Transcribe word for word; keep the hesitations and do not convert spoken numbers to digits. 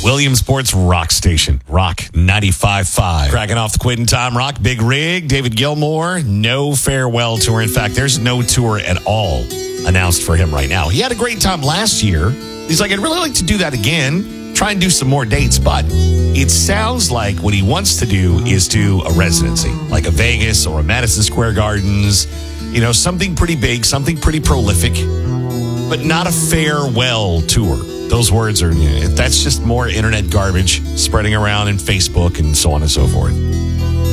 Williamsport's rock station, Rock ninety-five point five. Cracking off the Quitting Time Rock, Big Rig, David Gilmour, no farewell tour. In fact, there's no tour at all announced for him right now. He had a great time last year. He's like, I'd really like to do that again, try and do some more dates, but it sounds like what he wants to do is do a residency, like a Vegas or a Madison Square Gardens, you know, something pretty big, something pretty prolific, but not a farewell tour. Those words are, that's just more internet garbage spreading around in Facebook and so on and so forth.